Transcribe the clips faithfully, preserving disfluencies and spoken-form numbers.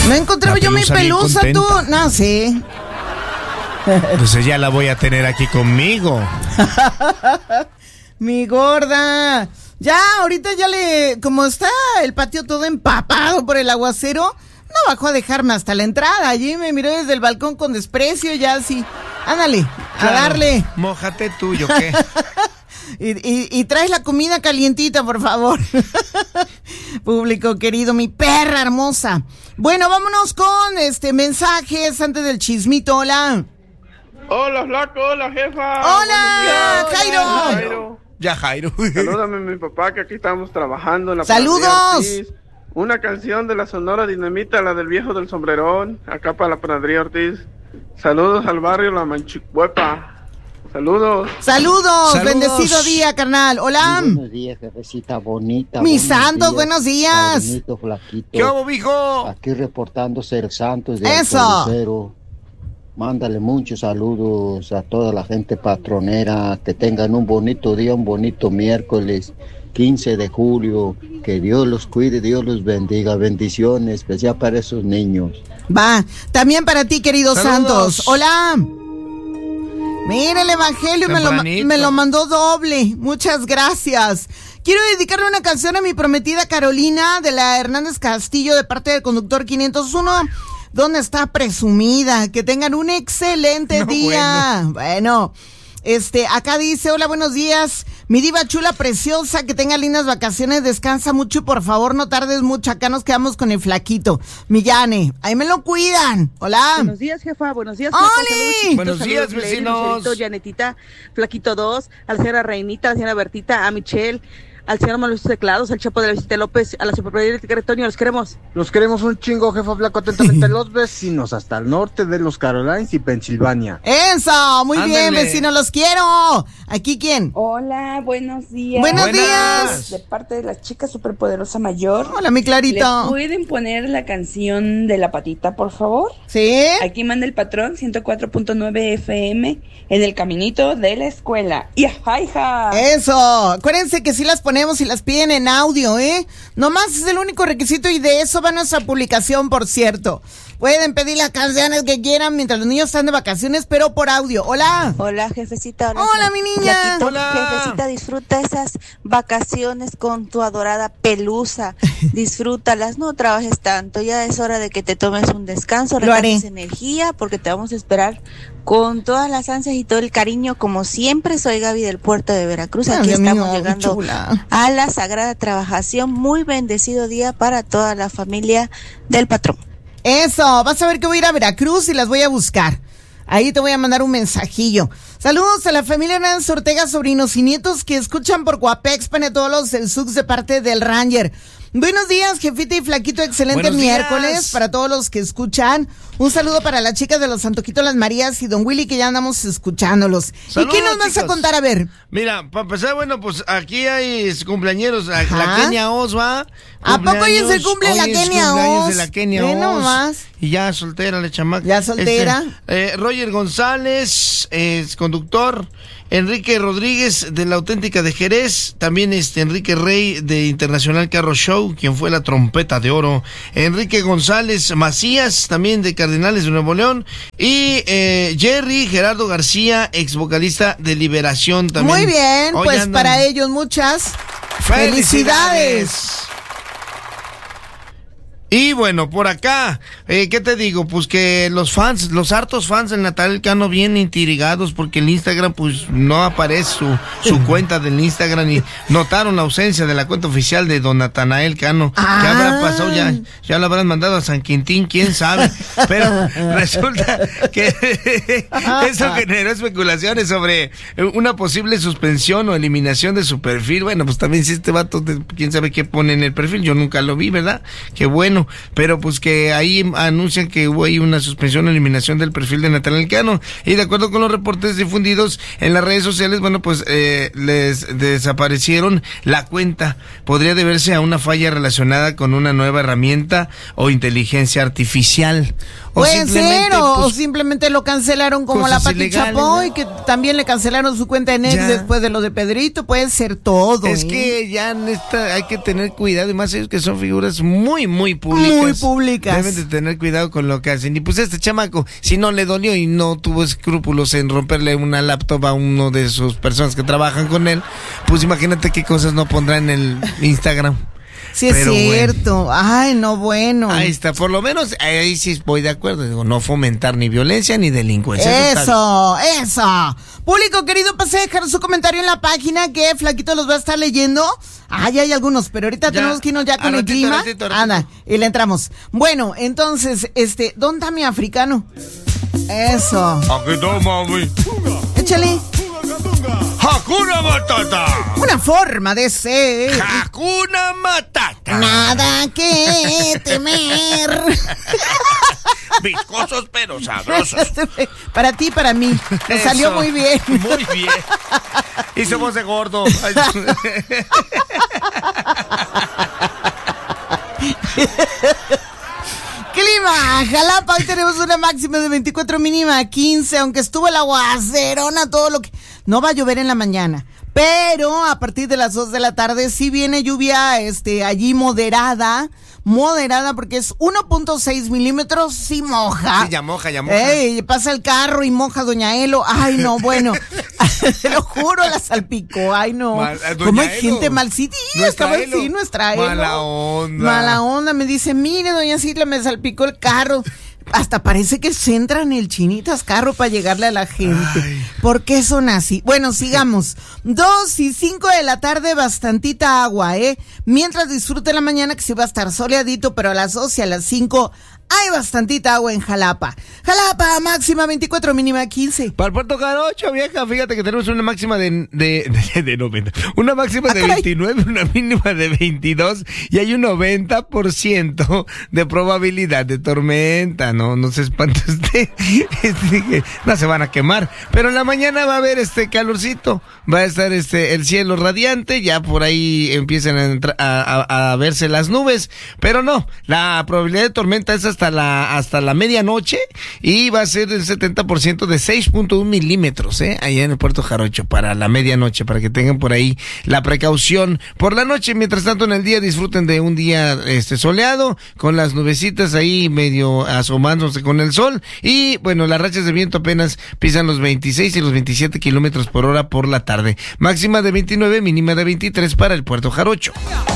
No encontraba yo mi pelusa, tú. No, sí. Entonces ya la voy a tener aquí conmigo. Mi gorda. Ya, ahorita ya le... Como está el patio todo empapado por el aguacero, no bajó a dejarme hasta la entrada. Allí me miró desde el balcón con desprecio, ya así. Ándale, claro, a darle. Mójate tú, ¿yo qué? y, y, y traes la comida calientita, por favor. Público querido, mi perra hermosa. Bueno, vámonos con este mensajes antes del chismito. Hola. Hola, flaco, hola, jefa. Hola, Jairo. Hola, Jairo. Ya, Jairo. Salúdame a mi papá, que aquí estamos trabajando en la ¡saludos! Una canción de la Sonora Dinamita, la del viejo del sombrerón, acá para la Panadería Ortiz. Saludos al barrio La Manchicuepa. Saludos. Saludos. Saludos. Bendecido día, carnal. Hola. Muy buenos días, jefecita bonita. Mis santos, buenos días. Bonito, flaquito. ¿Qué hago, mijo? Aquí reportándose el Santos de Eso. Cero. Mándale muchos saludos a toda la gente patronera. Que tengan un bonito día, un bonito miércoles quince de julio. Que Dios los cuide, Dios los bendiga. Bendiciones, especial para esos niños. Va, también para ti, querido Saludos. Santos. Hola. Mira, el evangelio me lo, me lo mandó doble. Muchas gracias. Quiero dedicarle una canción a mi prometida Carolina de la Hernández Castillo de parte del conductor quinientos uno. ¿Dónde está presumida? Que tengan un excelente No, día. Bueno. bueno, este, acá dice, hola, buenos días. Mi diva chula preciosa, que tenga lindas vacaciones, descansa mucho y por favor no tardes mucho. Acá nos quedamos con el flaquito. Millane, ahí me lo cuidan. Hola. Buenos días, jefa. Buenos días. ¡Oli! Buenos días, vecinos. Janetita, Flaquito dos, a la señora Reinita, a la señora Bertita, a Michelle, al señor Manuel Teclados, al Chapo de la Visita López, a la superproyecto de Toño, los queremos. Los queremos un chingo, jefa flaco, atentamente los vecinos hasta el norte de los Carolines y Pensilvania. Eso, muy Ándale. bien, vecinos, los quiero. ¿Aquí quién? Hola, buenos días. Buenos Buenas. días. De parte de la chica superpoderosa mayor. Hola, mi ¿Le Clarito. pueden poner la canción de La Patita, por favor? ¿Sí? Aquí manda el patrón, ciento cuatro punto nueve F M, en el caminito de la escuela. ¡Y jaija! Eso, acuérdense que si las ponemos y las piden en audio, ¿eh? Nomás es el único requisito y de eso va nuestra publicación, por cierto. Pueden pedir las canciones que quieran mientras los niños están de vacaciones, pero por audio. Hola. Hola, jefecita. Hola, hola mi niña. Flaquito, Hola. Jefecita, disfruta esas vacaciones con tu adorada pelusa. Disfrútalas, no trabajes tanto. Ya es hora de que te tomes un descanso, Lo haré. recargues energía, porque te vamos a esperar con todas las ansias y todo el cariño, como siempre. Soy Gaby del puerto de Veracruz. Ay, Aquí Dios estamos mío, llegando chula. a la sagrada trabajación. Muy bendecido día para toda la familia del patrón. Eso, vas a ver que voy a ir a Veracruz y las voy a buscar. Ahí te voy a mandar un mensajillo. Saludos a la familia Hernández Ortega, sobrinos y nietos que escuchan por Coapex, Panetolos, el Sux de parte del Ranger. Buenos días, jefita y flaquito, excelente Buenos miércoles días. para todos los que escuchan. Un saludo para las chicas de los Antojitos Las Marías y don Willy, que ya andamos escuchándolos. Saludos, ¿Y qué nos vas chicos. a contar? A ver. Mira, para empezar, bueno, pues aquí hay cumpleañeros. La, Ajá. la Kenia Oz va. ¿A poco hoy es el cumple de la Hoy es Kenia cumpleaños Oz? de la Kenia Ve Oz. nomás. Y ya soltera la chamaca. Ya soltera. Este, eh, Roger González, es conductor. Enrique Rodríguez de La Auténtica de Jerez, también este Enrique Rey de Internacional Carro Show, quien fue la trompeta de oro, Enrique González Macías, también de Cardenales de Nuevo León, y eh, Jerry Gerardo García, ex vocalista de Liberación también. Muy bien, Hoy pues andan- para ellos muchas ¡Felicidades! felicidades. Y bueno, por acá, eh, ¿qué te digo? Pues que los fans, los hartos fans del Natanael Cano bien intrigados porque el Instagram pues no aparece su, su cuenta del Instagram y notaron la ausencia de la cuenta oficial de don Natanael Cano. ¿Qué Ah. habrá pasado? Ya, ya lo habrán mandado a San Quintín, quién sabe. Pero resulta que eso generó especulaciones sobre una posible suspensión o eliminación de su perfil. Bueno, pues también si este vato, quién sabe qué pone en el perfil, yo nunca lo vi, ¿verdad? Qué bueno. Pero pues que ahí anuncian que hubo ahí una suspensión o eliminación del perfil de Natanael Cano. Y de acuerdo con los reportes difundidos en las redes sociales, bueno, pues eh, les desaparecieron la cuenta. Podría deberse a una falla relacionada con una nueva herramienta o inteligencia artificial. O Puede ser, o, pues, o simplemente lo cancelaron como la cosas Pati ilegales, Chapoy, ¿no? que también le cancelaron su cuenta en ex Ya. después de lo de Pedrito. Puede ser todo. Es ¿eh? que ya en esta hay que tener cuidado, y más ellos que son figuras muy, muy públicas. públicas. Muy públicas. Deben de tener cuidado con lo que hacen. Y pues este chamaco, si no le dolió y no tuvo escrúpulos en romperle una laptop a uno de sus personas que trabajan con él, pues imagínate qué cosas no pondrá en el Instagram. Sí, es Pero cierto. Bueno. Ay, no, bueno. Ahí está, por lo menos ahí sí voy de acuerdo. Digo, no fomentar ni violencia ni delincuencia. Eso, eso. Público querido, pase a dejar su comentario en la página que Flaquito los va a estar leyendo. Ah, ya hay algunos, pero ahorita ya tenemos que irnos ya con el ratito, clima. Ratito, ratito. Anda, y le entramos. Bueno, entonces, este, ¿dónde está mi africano? Eso. Aquí está, mami. Échale. Hakuna Matata. Una forma de ser. Hakuna Matata. Nada que temer. Viscosos pero sabrosos. Para ti, para mí. Me Eso. Salió muy bien. Muy bien. Y somos de gordo. Clima, Jalapa, hoy tenemos una máxima de veinticuatro, mínima quince, aunque estuvo el aguacerona, todo lo que... No va a llover en la mañana, pero a partir de las dos de la tarde sí viene lluvia, este, allí moderada, moderada porque es uno punto seis milímetros, sí moja. Sí, ya moja, ya moja. Ey, pasa el carro y moja Doña Elo, ay no, bueno, te lo juro, la salpicó, ay no. Mal, ¿cómo hay Elo? Gente mal? Sí, nuestra Elo. Sí, nuestra Elo. Mala onda. Mala onda, me dice, mire Doña Citla, me salpicó el carro. Hasta parece que se entra en el Chinitas carro para llegarle a la gente. Ay. ¿Por qué son así? Bueno, sigamos. Dos y cinco de la tarde, bastantita agua, ¿eh? Mientras disfrute la mañana que sí va a estar soleadito, pero a las dos y a las cinco hay bastantita agua en Jalapa. Jalapa, máxima veinticuatro, mínima quince. Para el Puerto Jarocho, vieja, fíjate que tenemos una máxima de, de, de, de noventa. Una máxima ah, de caray. veintinueve, una mínima de veintidós y hay un noventa por ciento de probabilidad de tormenta. No, no se espante usted. No se van a quemar. Pero en la mañana va a haber este calorcito. Va a estar este el cielo radiante. Ya por ahí empiezan a, entrar, a, a, a verse las nubes. Pero no, la probabilidad de tormenta es hasta la hasta la medianoche y va a ser el setenta por ciento de seis punto uno milímetros, ¿eh? Allá en el Puerto Jarocho para la medianoche, para que tengan por ahí la precaución. Por la noche, mientras tanto en el día disfruten de un día este soleado, con las nubecitas ahí medio asomándose con el sol y bueno, las rachas de viento apenas pisan los veintiséis y los veintisiete kilómetros por hora por la tarde. Máxima de veintinueve, mínima de veintitrés para el Puerto Jarocho.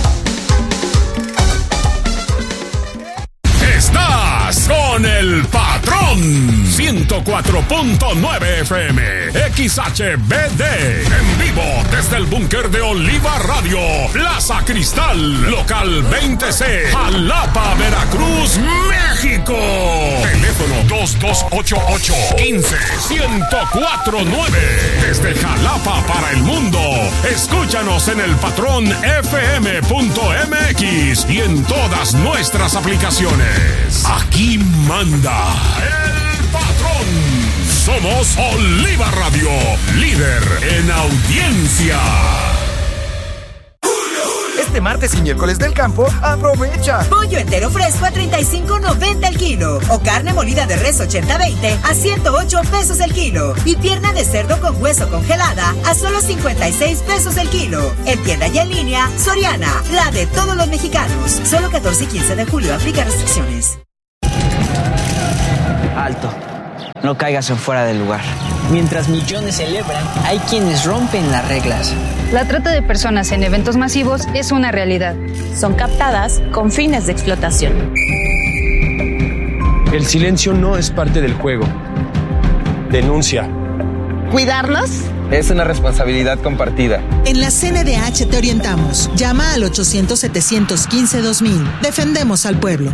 Estás con el patrón. ciento cuatro punto nueve F M, X H B D, en vivo desde el búnker de Oliva Radio, Plaza Cristal, local veinte C, Jalapa, Veracruz, México. Teléfono dos dos ocho ocho, uno cinco, uno cero cuatro nueve. Desde Jalapa para el mundo. Escúchanos en el patrón F M punto M X y en todas nuestras aplicaciones. Aquí manda el patrón. Somos Oliva Radio, líder en audiencia. Este martes y miércoles del campo, aprovecha. Pollo entero fresco a treinta y cinco noventa el kilo. O carne molida de res ochenta veinte a ciento ocho pesos el kilo. Y pierna de cerdo con hueso congelada a solo cincuenta y seis pesos el kilo. En tienda y en línea, Soriana, la de todos los mexicanos. Solo catorce y quince de julio, aplica restricciones. Alto. No caigas en fuera del lugar. Mientras millones celebran, hay quienes rompen las reglas. La trata de personas en eventos masivos es una realidad. Son captadas con fines de explotación. El silencio no es parte del juego. Denuncia. ¿Cuidarnos? Es una responsabilidad compartida. En la C N D H te orientamos. Llama al ochocientos, setecientos quince, dos mil. Defendemos al pueblo.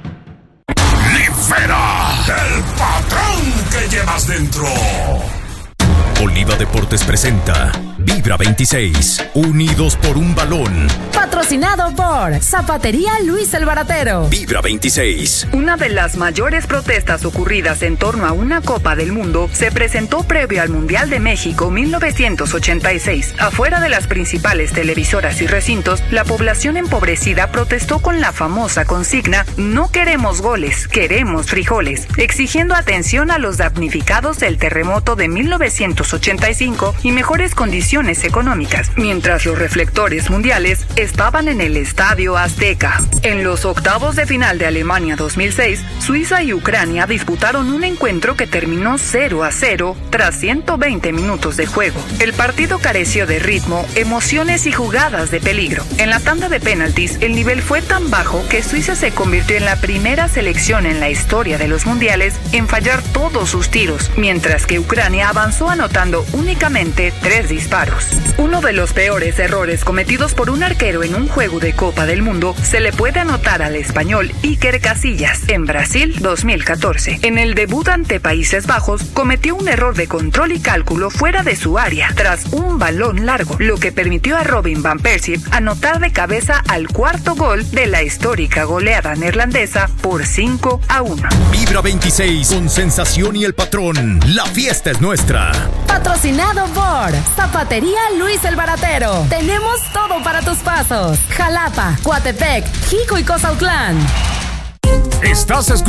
Libera el patrón que llevas dentro. Oliva Deportes presenta Vibra veintiséis, unidos por un balón. Patrocinado por Zapatería Luis el Baratero. Vibra veintiséis. Una de las mayores protestas ocurridas en torno a una Copa del Mundo se presentó previo al Mundial de México mil novecientos ochenta y seis. Afuera de las principales televisoras y recintos, la población empobrecida protestó con la famosa consigna "No queremos goles, queremos frijoles", exigiendo atención a los damnificados del terremoto de mil novecientos ochenta y cinco y mejores condiciones condiciones económicas, mientras los reflectores mundiales estaban en el Estadio Azteca. En los octavos de final de Alemania dos mil seis, Suiza y Ucrania disputaron un encuentro que terminó cero a cero tras ciento veinte minutos de juego. El partido careció de ritmo, emociones y jugadas de peligro. En la tanda de penaltis, el nivel fue tan bajo que Suiza se convirtió en la primera selección en la historia de los mundiales en fallar todos sus tiros, mientras que Ucrania avanzó anotando únicamente tres disparos. Uno de los peores errores cometidos por un arquero en un juego de Copa del Mundo se le puede anotar al español Iker Casillas en Brasil dos mil catorce. En el debut ante Países Bajos, cometió un error de control y cálculo fuera de su área tras un balón largo, lo que permitió a Robin van Persie anotar de cabeza al cuarto gol de la histórica goleada neerlandesa por cinco a uno. Vibra veintiséis con Sensación y El Patrón. La fiesta es nuestra. Patrocinado por Zapatería Luis el Baratero. Tenemos todo para tus pasos. Jalapa, Coatepec, Jico y Cozautlán. Estás escuchando